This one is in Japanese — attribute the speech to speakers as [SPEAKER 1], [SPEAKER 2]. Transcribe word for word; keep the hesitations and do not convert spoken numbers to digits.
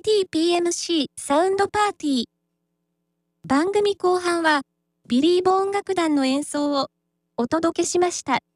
[SPEAKER 1] イティーピーエムシー サウンドパーティー。番組後半は、ビリーボ音楽団の演奏をお届けしました。